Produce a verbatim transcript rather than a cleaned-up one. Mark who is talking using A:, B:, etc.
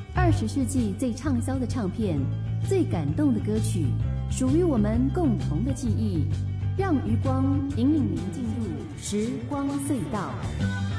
A: 二十世纪最畅销的唱片，最感动的歌曲，属于我们共同的记忆。让余光引领您进入时光隧道。